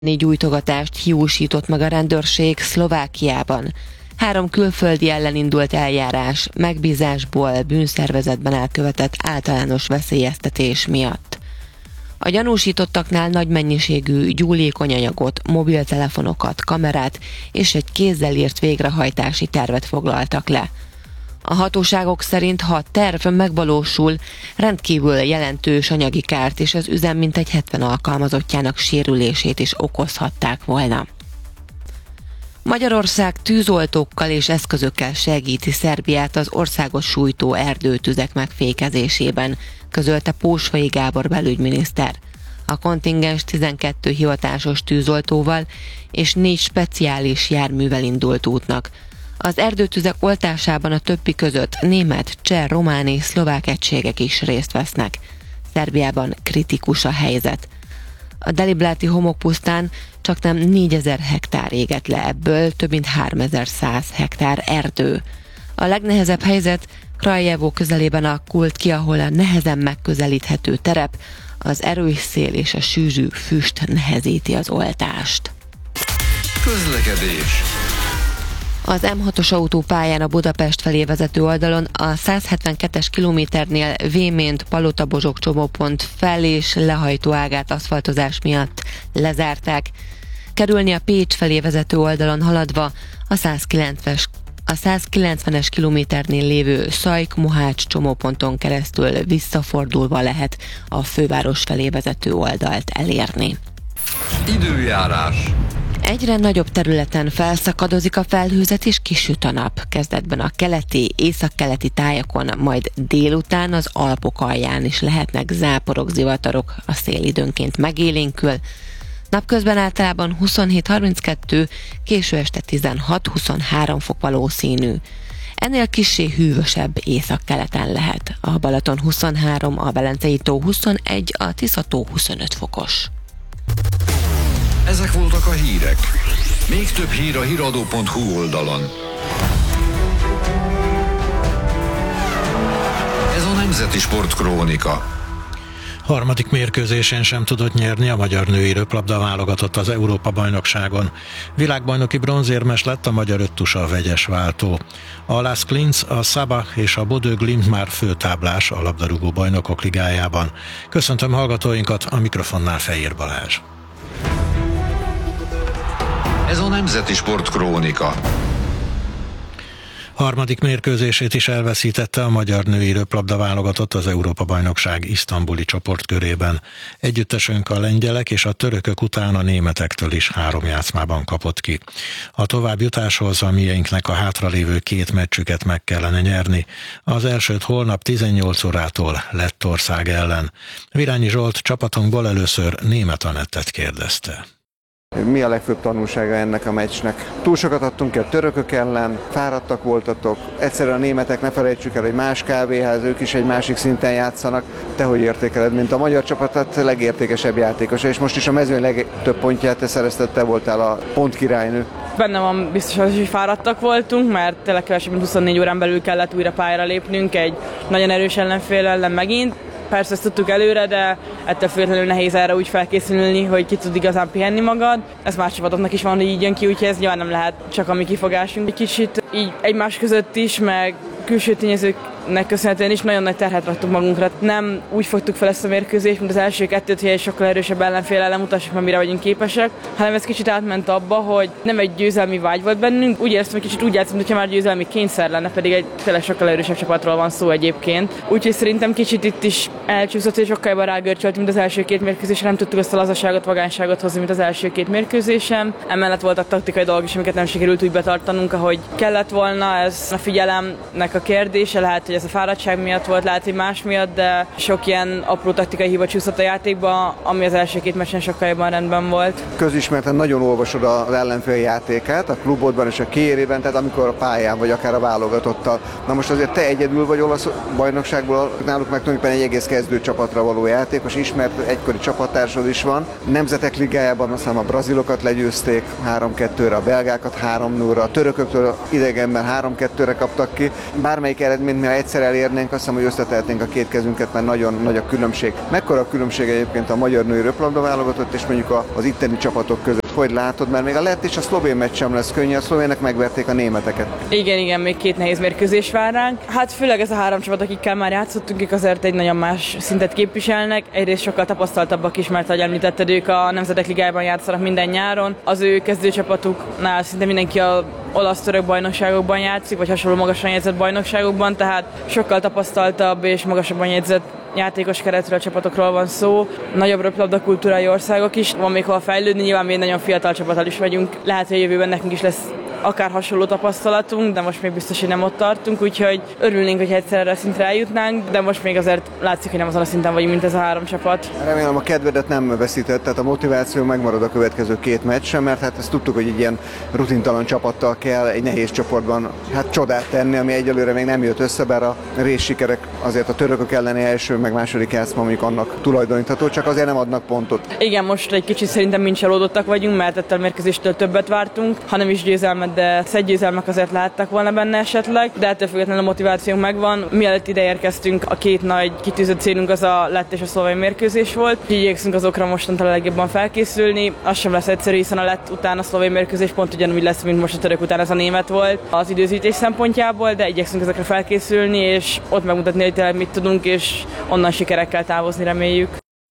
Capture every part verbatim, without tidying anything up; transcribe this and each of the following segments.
gyújtogatást hiúsított meg a rendőrség Szlovákiában. Három külföldi ellen indult eljárás megbízásból bűnszervezetben elkövetett általános veszélyeztetés miatt. A gyanúsítottaknál nagy mennyiségű gyúlékony anyagot, mobiltelefonokat, kamerát és egy kézzel írt végrehajtási tervet foglaltak le. A hatóságok szerint, ha a terv megvalósul, rendkívül jelentős anyagi kárt és az üzem mintegy hetven alkalmazottjának sérülését is okozhatták volna. Magyarország tűzoltókkal és eszközökkel segíti Szerbiát az országos sújtó erdőtüzek megfékezésében, közölte Pósfai Gábor belügyminiszter. A kontingens tizenkét hivatásos tűzoltóval és négy speciális járművel indult útnak. Az erdőtüzek oltásában a többi között német, cseh, román és szlovák egységek is részt vesznek. Szerbiában kritikus a helyzet. A Delibláti homokpusztán csaknem négyezer hektár égett le, ebből több mint háromezer-száz hektár erdő. A legnehezebb helyzet Kraljevo közelében alakult ki, ahol a nehezen megközelíthető terep, az erős szél és a sűrű füst nehezíti az oltást. Közlekedés. Az M hatos autópályán a Budapest felé vezető oldalon a száz hetvenkettes kilométernél Vémént Palota-Bozsok csomópont fel- és lehajtó ágát aszfaltozás miatt lezárták. Kerülni a Pécs felé vezető oldalon haladva a száz kilencvenes kilométernél lévő Szajk-Mohács csomóponton keresztül visszafordulva lehet a főváros felé vezető oldalt elérni. Időjárás. Egyre nagyobb területen felszakadozik a felhőzet és kisüt a nap. Kezdetben a keleti, északkeleti tájakon, majd délután az Alpok alján is lehetnek záporok, zivatarok, a szél időnként megélénkül. Napközben általában huszonhét harminckettő, késő este tizenhat-huszonhárom fok valószínű. Ennél kissé hűvösebb északkeleten lehet. A Balaton huszonhárom, a Velencei tó huszonegy, a Tisza tó huszonöt fokos. Ezek voltak a hírek. Még több hír a híradó pont hu oldalon. Ez a Nemzeti Sportkrónika. Harmadik mérkőzésen sem tudott nyerni a magyar női röplabda válogatott az Európa-bajnokságon. Világbajnoki bronzérmes lett a magyar öttusa vegyes váltó. A Lász Klinc, a Szabach és a Bodø Glimt már főtáblás a labdarúgó bajnokok ligájában. Köszöntöm hallgatóinkat, a mikrofonnál Fejér Balázs. Ez a Nemzeti Sportkrónika. Harmadik mérkőzését is elveszítette a magyar női röplabda válogatott az Európa-bajnokság isztambuli csoportkörében. Együttesünk a lengyelek és a törökök után a németektől is három játszmában kapott ki. A továbbjutáshoz a mieinknek a hátralévő két meccsüket meg kellene nyerni. Az elsőt holnap tizennyolc órától Lettország ellen. Virányi Zsolt csapatunkból először Németh Anettet kérdezte. Mi a legfőbb tanulsága ennek a meccsnek? Túl sokat adtunk ki a törökök ellen, fáradtak voltatok. Egyszerűen a németek, ne felejtsük el, hogy más kávéház, ők is egy másik szinten játszanak. Te hogy értékeled, mint a magyar csapat legértékesebb játékosa, és most is a mezőny legtöbb pontját te szerezted, te voltál a pontkirálynő. Benne van biztos az, hogy fáradtak voltunk, mert tényleg kevesebb, mint huszonnégy órán belül kellett újra pályára lépnünk, egy nagyon erős ellenfél ellen megint. Persze ezt tudtuk előre, de ettől függetlenül nehéz erre úgy felkészülni, hogy ki tud igazán pihenni magad. Ez más csapatoknak is van, hogy így jön ki, úgyhogy ez nyilván nem lehet csak a mi kifogásunk. Egy kicsit így egymás között is, meg külső tényezőknek köszönhetően is nagyon nagy terhet raktunk magunkra. Nem úgy fogtuk fel ezt a mérkőzést, mint az első kettőt, hogy egy sokkal erősebb ellenfél ellen mutassuk meg, mire vagyunk képesek, hanem ez kicsit átment abba, hogy nem egy győzelmi vágy volt bennünk. Úgy éreztem, hogy kicsit úgy játszunk, mintha már győzelmi kényszer lenne, pedig egy tényleg sokkal erősebb csapatról van szó egyébként. Úgyhogy szerintem kicsit itt is elcsúszott, és sokkal jobban rágörcsölt, mint az első két mérkőzésen. Nem tudtuk azt a lazaságot, vagányságot hozni, mint az első két mérkőzésen. Emellett voltak taktikai dolgok is, amiket nem sikerült úgy betartanunk, ahogy kellett volna. Ez a figyelemnek a kérdése, lehet, hogy ez a fáradtság miatt volt, lehet, hogy más miatt, de sok ilyen apró taktikai hiba csúszott a játékba, ami az első két meccsen sokkal jobban rendben volt. Közismerten nagyon olvasod az ellenfél játékát, a klubodban és a kiérében, tehát amikor a pályán vagy akár a válogatottal. Na most azért te egyedül vagy olasz bajnokságból, náluk meg tulajdonképpen egy egész kezdő csapatra való játékos, ismert egykori csapattársad is van. Nemzetek ligájában aztán a brazilokat legyőzték három kettőre, a belgákat három nullra, a törököktől idegenben három kettőre kaptak ki. Bármelyik eredményt mi egyszer elérnénk, azt hiszem, hogy összetehetnénk a két kezünket, mert nagyon nagy a különbség. Mekkora a különbség egyébként a magyar női röplabda válogatott és mondjuk az itteni csapatok között? Hogy látod, mert még a lett és a szlovén meccs sem lesz könnyű, a szlovének megverték a németeket. Igen, igen, még két nehéz mérkőzés vár ránk. Hát főleg ez a három csapat, akikkel már játszottunk, ők azért egy nagyon más szintet képviselnek. Egyrészt sokkal tapasztaltabbak is, mert ahogy említetted, ők a Nemzetek Ligájában játszanak minden nyáron. Az ő kezdőcsapatuknál szinte mindenki a olasz-török bajnokságokban játszik, vagy hasonló magasan jegyzett bajnokságokban, tehát sokkal tapasztaltabb és magasabban jegyzett játékos keretről, csapatokról van szó. Nagyobb röplabda kultúrai országok is, van még hol fejlődni, nyilván mi egy nagyon fiatal csapattal is vagyunk. Lehet, hogy a jövőben nekünk is lesz akár hasonló tapasztalatunk, de most még biztos, hogy nem ott tartunk, úgyhogy örülnénk, hogy egyszerre szintre eljutnánk, de most még azért látszik, hogy nem azon a szinten vagyunk, mint ez a három csapat. Remélem a kedvedet nem veszített, tehát a motiváció megmarad a következő két meccsen, mert hát ezt tudtuk, hogy egy ilyen rutintalan csapattal kell egy nehéz csoportban hát csodát tenni, ami egyelőre még nem jött össze, bár a részsikerek azért a törökök elleni első, meg második játszma mondjuk annak tulajdonítható, csak azért nem adnak pontot. Igen, most egy kicsit szerintem mind csalódottak vagyunk, mert ettől a mérkőzéstől többet vártunk, hanem is győzelmet, de szegygyőzelmek azért láttak volna benne esetleg, de ettől függetlenül a motivációnk megvan. Mielőtt ide érkeztünk, a két nagy kitűzött célunk az a lett és a szlovén mérkőzés volt. Így igyekszünk azokra mostantól a legjobban felkészülni. Az sem lesz egyszerű, hiszen a lett után a szlovén mérkőzés pont ugyanúgy lesz, mint most a török után ez a német volt az időzítés szempontjából, de igyekszünk ezekre felkészülni, és ott megmutatni, hogy tényleg mit tudunk, és onnan sikerekkel távozni reméljük.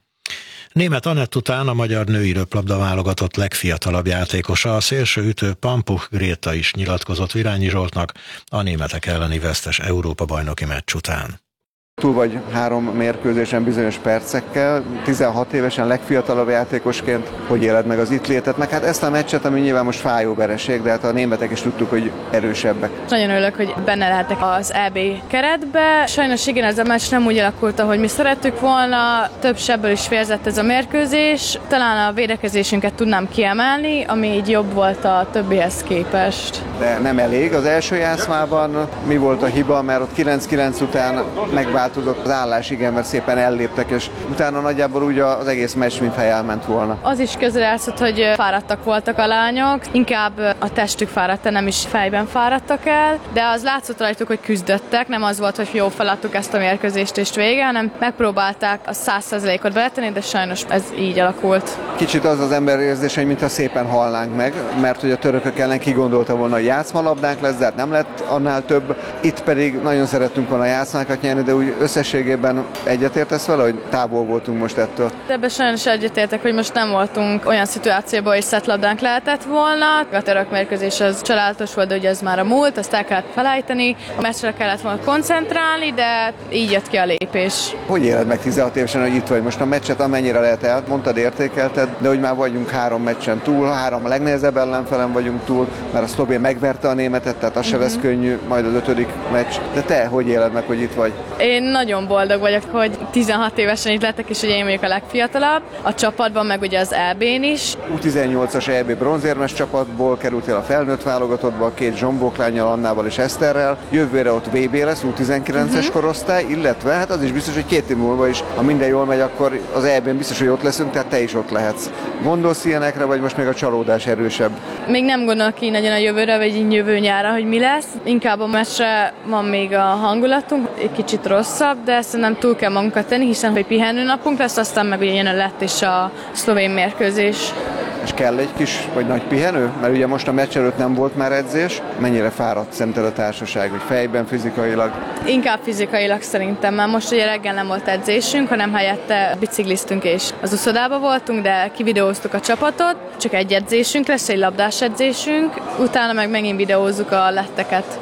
Németh Anett után a magyar női röplabda válogatott legfiatalabb játékosa, a szélsőütő Pampuch Gréta is nyilatkozott Virányi Zsoltnak a németek elleni vesztes Európa-bajnoki meccs után. Túl vagy három mérkőzésen bizonyos percekkel, tizenhat évesen legfiatalabb játékosként, hogy éled meg az itt létet, meg hát ezt a meccset, ami nyilván most fájó vereség, de hát a németek is tudtuk, hogy erősebbek. Nagyon örülök, hogy benne lehetek az é bé keretbe. Sajnos igen, ez a meccs nem úgy alakult, ahogy mi szerettük volna, több sebből is vérzett ez a mérkőzés. Talán a védekezésünket tudnám kiemelni, ami így jobb volt a többihez képest. De nem elég. Az első játszmában mi volt a hiba, mert ott kilenc kilenc után megváltozott az állás, igen, mert szépen elléptek, és utána nagyjából úgy az egész meccs mintha elment volna. Az is közrejátszott, hogy fáradtak voltak a lányok, inkább a testük fáradt, nem is fejben fáradtak el, de az látszott rajtuk, hogy küzdöttek, nem az volt, hogy jó, feladtuk ezt a mérkőzést és vége, hanem megpróbálták a száz százalékot beletenni, de sajnos ez így alakult. Kicsit az az ember érzés, hogy mintha szépen halnánk meg, mert hogy a törökök ellen kigondolta volna, hogy játszmalabdánk lesz, de hát nem lett annál több. Itt pedig nagyon szerettünk volna játszmákat nyerni, de úgy összességében egyetértesz vele, hogy távol voltunk most ettől? De ebben sajnos egyetértek, hogy most nem voltunk olyan szituációban, hogy szettlabdánk lehetett volna. A török mérkőzés az családos volt, de ugye ez már a múlt, azt el kellett felállítani, a meccsre kellett volna koncentrálni, de így jött ki a lépés. Hogy éled meg tizenhat évesen, hogy itt vagy? Most a meccset amennyire lehet el, mondtad, értékelted, de hogy már vagyunk három meccsen túl, három a legnehezebb ellenfelem vagyunk túl, mert a szlovén megverte a németet, tehát az se lesz könnyű, majd az ötödik meccs. De te hogy éled meg, hogy itt vagy? Én nagyon boldog vagyok, hogy tizenhat évesen itt lettek, és ugye én vagyok a legfiatalabb. A csapatban, meg ugye az é bén is. U tizennyolcas é bé bronzérmes csapatból kerültél a felnőtt válogatottba, két zsombóklánnyal, Annával és Eszterrel. Jövőre ott vé bé lesz, U tizenkilences uh-huh. korosztály, illetve hát az is biztos, hogy két év múlva is, ha minden jól megy, akkor az é bén biztos, hogy ott leszünk, tehát te is ott lehetsz. Gondolsz ilyenekre, vagy most még a csalódás erősebb? Még nem gondolok így nagyon a jövőre, vagy így jövő nyára, hogy mi lesz. Inkább a meccsre van még a hangulatunk, egy kicsit rosszabb, de szerintem túl kell magunkat tenni, hiszen hogy pihenőnapunk lesz, aztán meg ugye jön a lett és a szlovén mérkőzés. És kell egy kis, vagy nagy pihenő? Mert ugye most a meccs előtt nem volt már edzés. Mennyire fáradt szerinted a társaság, hogy fejben, fizikailag? Inkább fizikailag szerintem, mert most ugye reggel nem volt edzésünk, hanem helyette bicikliztünk és az uszodába voltunk, de kivideóztuk a csapatot. Csak egy edzésünk lesz, egy labdás edzésünk, utána meg megint videózzuk a letteket.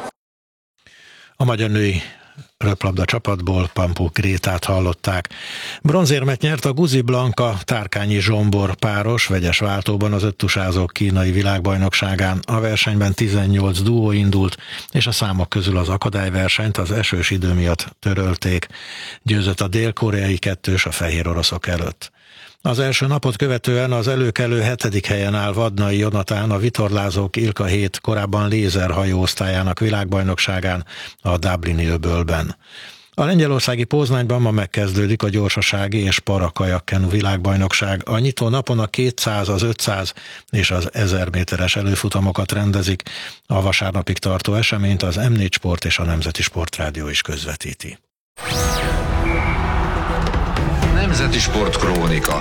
A magyar női röplabda csapatból Pampuch Grétát hallották. Bronzérmet nyert a Guzi Blanka Tárkányi Zsombor páros vegyes váltóban az öttusázók kínai világbajnokságán. A versenyben tizennyolc duó indult, és a számok közül az akadályversenyt az esős idő miatt törölték. Győzött a dél-koreai kettős a fehér oroszok előtt. Az első napot követően az előkelő hetedik helyen áll Vadnai Jonatán a vitorlázók Ilka hét korábban lézerhajó osztályának világbajnokságán a Dublini öbölben. A lengyelországi Poznányban ma megkezdődik a gyorsasági és para-kajakkenu világbajnokság. A nyitó napon a kétszáz, az ötszáz és az ezer méteres előfutamokat rendezik. A vasárnapig tartó eseményt az em négy Sport és a Nemzeti Sportrádió is közvetíti. Nemzeti Sport Krónika.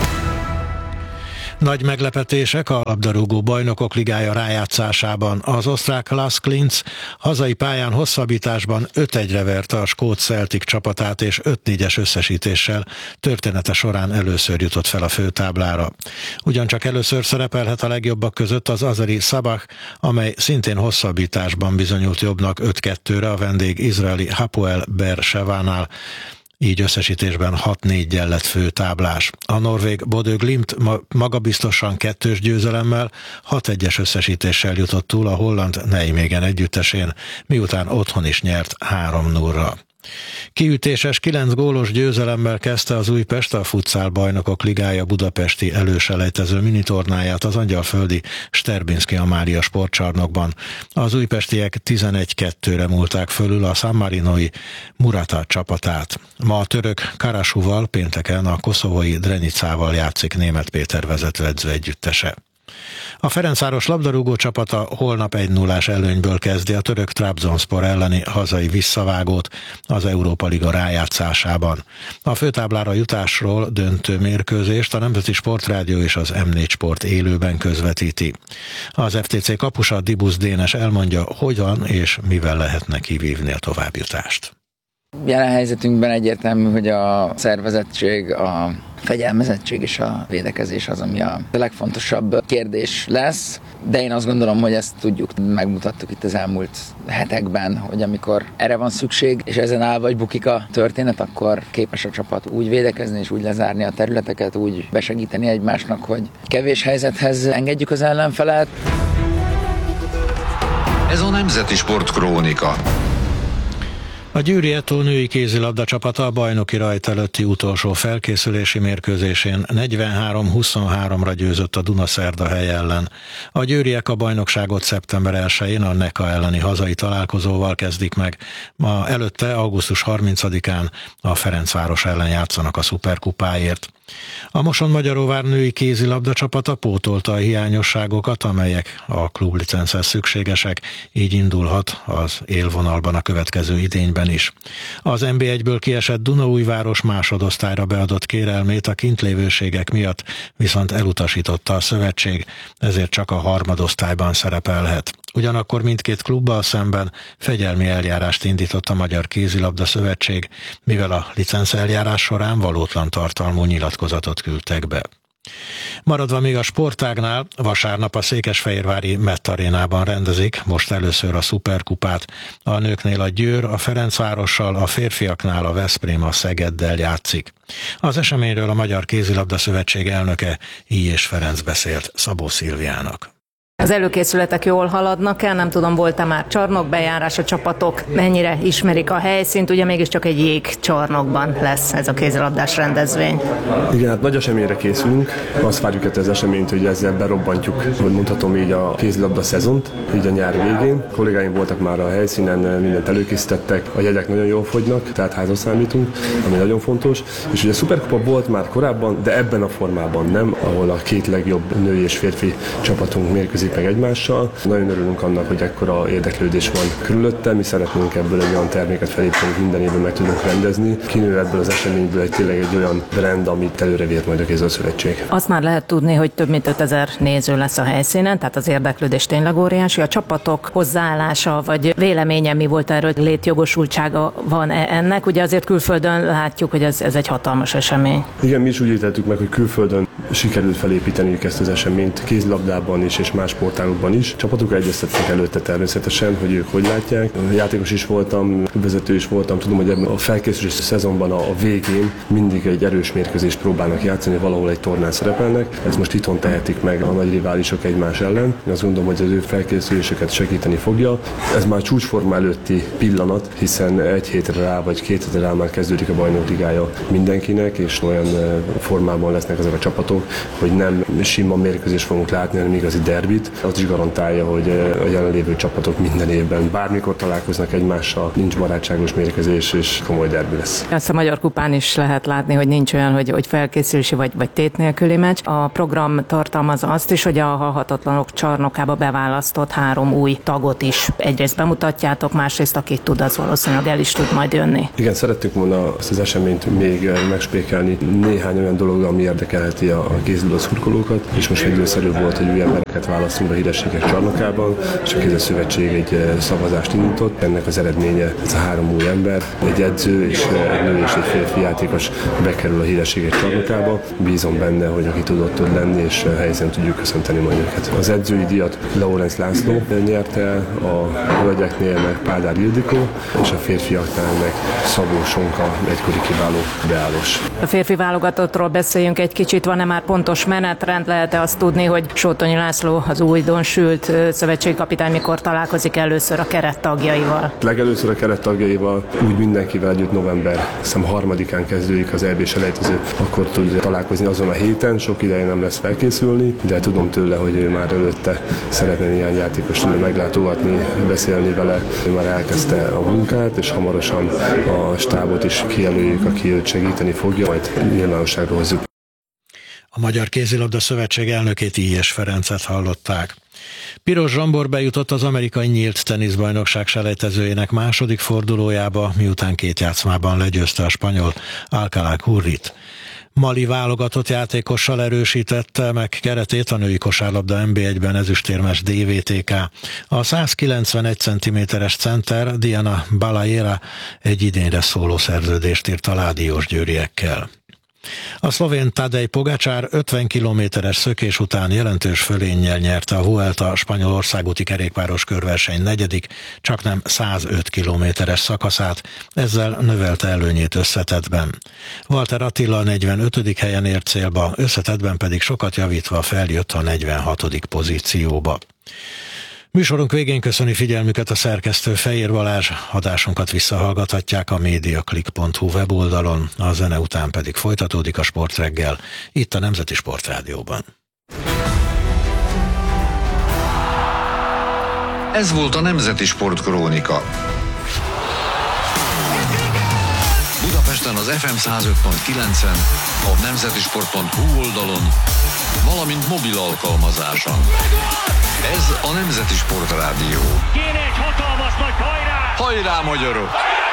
Nagy meglepetések a labdarúgó bajnokok ligája rájátszásában. Az osztrák Las Klintz hazai pályán hosszabbításban öt egyre verte a skót Celtic csapatát, és öt négyes összesítéssel története során először jutott fel a főtáblára. Ugyancsak először szerepelhet a legjobbak között az azeri Sabah, amely szintén hosszabbításban bizonyult jobbnak öt kettőre a vendég izraeli Hapoel Beer-Sevánál. Így összesítésben hat néggyel lett főtáblás. A norvég Bodø Glimt magabiztosan kettős győzelemmel hat egyes összesítéssel jutott túl a holland Nijmegen együttesén, miután otthon is nyert három nullra. Kiütéses kilenc gólos győzelemmel kezdte az Újpest a Futsal Bajnokok Ligája budapesti előselejtező minitornáját az angyalföldi Sterbinszky Amália sportcsarnokban. Az újpestiek tizenegy kettőre múlták fölül a San Marinoi Murata csapatát. Ma a török Karasuval pénteken a koszovói Drenicával játszik Németh Péter vezetőedző együttese. A Ferencváros labdarúgó csapata holnap egy nullás előnyből kezdi a török Trabzonspor elleni hazai visszavágót az Európa Liga rájátszásában. A főtáblára jutásról döntő mérkőzést a Nemzeti Sportrádió és az em négy Sport élőben közvetíti. Az ef té cé kapusa Dibusz Dénes elmondja, hogyan és mivel lehetne kivívni a továbbjutást. Jelen helyzetünkben egyértelmű, hogy a szervezettség, a fegyelmezettség és a védekezés az, ami a legfontosabb kérdés lesz, de én azt gondolom, hogy ezt tudjuk, megmutattuk itt az elmúlt hetekben, hogy amikor erre van szükség, és ezen áll vagy bukik a történet, akkor képes a csapat úgy védekezni és úgy lezárni a területeket, úgy besegíteni egymásnak, hogy kevés helyzethez engedjük az ellenfelet. Ez a Nemzeti Sport Krónika. A Győri Eto női kézilabda csapata a bajnoki rajt előtti utolsó felkészülési mérkőzésén negyvenhárom huszonháromra győzött a Dunaszerdahely ellen. A győriek a bajnokságot szeptember elsején a Neka elleni hazai találkozóval kezdik meg. Ma előtte augusztus harmincadikán a Ferencváros ellen játszanak a szuperkupáért. A Mosonmagyaróvár női kézilabda csapata pótolta a hiányosságokat, amelyek a klublicenchez szükségesek, így indulhat az élvonalban a következő idényben is. Az en bé egyből kiesett Dunaújváros másodosztályra beadott kérelmét a kintlévőségek miatt viszont elutasította a szövetség, ezért csak a harmadosztályban szerepelhet. Ugyanakkor mindkét klubbal szemben fegyelmi eljárást indított a Magyar Kézilabda Szövetség, mivel a licenc eljárás során valótlan tartalmú nyilatkozatot küldtek be. Maradva még a sportágnál, vasárnap a székesfehérvári Mett Arénában rendezik most először a szuperkupát. A nőknél a Győr a Ferencvárossal, a férfiaknál a Veszprém a Szegeddel játszik. Az eseményről a Magyar Kézilabda Szövetség elnöke Illyés Ferenc beszélt Szabó Szilviának. Az előkészületek jól haladnak el, nem tudom, volt-e már csarnokbejárás, a csapatok mennyire ismerik a helyszínt, ugye mégiscsak egy jégcsarnokban lesz ez a kézilabdás rendezvény. Igen, hát nagy eseményre készülünk, azt várjuk ettől az eseményt, hogy ezzel berobbantjuk, hogy mondhatom így, a kézilabda szezont, így a nyár végén. A kollégáim voltak már a helyszínen, mindent előkészítettek, a jegyek nagyon jól fogynak, tehát házra számítunk, ami nagyon fontos. És ugye a szuperkupa volt már korábban, de ebben a formában nem, ahol a két legjobb női és férfi csapatunk mérkőzik meg egymással. Nagyon örülünk annak, hogy ekkora érdeklődés van körülötte, mi szeretnénk ebből egy olyan terméket felépíteni, hogy minden évben meg tudunk rendezni. Kinő ebből az eseményből egy tényleg egy olyan brand, amit előre vihet majd a Kézilabda-szövetség. Azt már lehet tudni, hogy több mint ötezer néző lesz a helyszínen, tehát az érdeklődés tényleg óriási. A csapatok hozzáállása vagy véleménye mi volt erről, létjogosultsága van ennek? Ugye azért külföldön látjuk, hogy ez, ez egy hatalmas esemény. Igen, mi is úgy ítéltük meg, hogy külföldön sikerült felépíteniük ezt az eseményt kézilabdában is és más sportágokban is. Csapatok egyeztettek előtte természetesen, hogy ők hogy látják. Játékos is voltam, vezető is voltam, tudom, hogy ebben a felkészülési szezonban a, a végén mindig egy erős mérkőzést próbálnak játszani, valahol egy tornán szerepelnek. Ezt most itthon tehetik meg a nagy riválisok egymás ellen. Én azt gondolom, hogy az ő felkészüléseket segíteni fogja. Ez már csúcsforma előtti pillanat, hiszen egy hétre rá vagy két hétre rá már kezdődik a bajnok ligája mindenkinek, és olyan formában lesznek ezek a csapatok, csapatok, hogy nem sima mérkőzést fogunk látni, hanem igazi derbit. Az is garantálja, hogy a jelenlévő csapatok minden évben bármikor találkoznak egymással, nincs barátságos mérkőzés, és komoly derbi lesz. Azt a Magyar Kupán is lehet látni, hogy nincs olyan, hogy, hogy felkészülési vagy, vagy tét nélküli meccs. A program tartalmazza azt is, hogy a halhatatlanok csarnokába beválasztott három új tagot is egyrészt bemutatjátok, másrészt aki tud, az valószínűleg el is tud majd jönni. Igen, szerettük volna ezt az eseményt még megspékelni néhány olyan dolog, ami érdekelheti a kézilabda szurkolókat, és most időszerű volt, hogy új embereket választunk a hírességek csarnokában, és a Kézilabda-szövetség egy szavazást indított. Ennek az eredménye ez a három új ember, egy edző és egy nő és egy férfi játékos bekerül a hírességek csarnokába. Bízom benne, hogy aki tudott tud lenni, és helyszínen tudjuk köszönteni majd őket. Az edzői díjat Laurenz László nyerte el, a hölgyeknél meg Pádár Ildikó, és a férfiaknál meg Szabó Sonka, egykori kiváló beállós. A férfi válogatottról beszéljünk egy kicsit, van-e már pontos menetrend, lehet-e azt tudni, hogy Sótonyi László, az újdonsült szövetségi kapitány mikor találkozik először a keret tagjaival? Legelőször a keret tagjaival, úgy mindenkivel együtt november hiszem harmadikán kezdődik az é bé-s elejtező, akkor tud találkozni azon a héten, sok ideje nem lesz felkészülni, de tudom tőle, hogy ő már előtte szeretne néhány játékost meglátogatni, beszélni vele, ő már elkezdte a munkát, és hamarosan a stábot is kijelöljük, aki őt segíteni fogja, majd nyilvánosságra hozzuk. A Magyar Kézilabda Szövetség elnökét, Illyes Ferencet hallották. Piros Zsombor bejutott az amerikai nyílt teniszbajnokság selejtezőjének második fordulójába, miután két játszmában legyőzte a spanyol Alcalá Currit. Mali válogatott játékossal erősítette meg keretét a női kosárlabda en bé egyben ezüstérmes dé vé té ká. A száz kilencvenegy centiméteres center Diana Balaera egy idénre szóló szerződést írt a ládiós győriekkel. A szlovén Tadej Pogačar ötven kilométeres szökés után jelentős fölénnyel nyerte a Vuelta spanyol országúti kerékpáros körverseny negyedik, csaknem százöt kilométeres szakaszát, ezzel növelte előnyét összetettben. Walter Attila negyvenötödik helyen ért célba, összetettben pedig sokat javítva feljött a negyvenhatodik pozícióba. Műsorunk végén köszöni figyelmüket a szerkesztő Fejér Balázs, adásunkat visszahallgathatják a mediaclick pont hu weboldalon, a zene után pedig folytatódik a Sportreggel, itt a Nemzeti Sportrádióban. Ez volt a Nemzeti Sportkrónika. Budapesten az ef em száz öt pont kilencen, a nemzetisport pont hu oldalon, valamint mobil alkalmazáson. Ez a Nemzeti Sportrádió. Kéne egy hatalmas nagy hajrá! Hajrá, magyarok!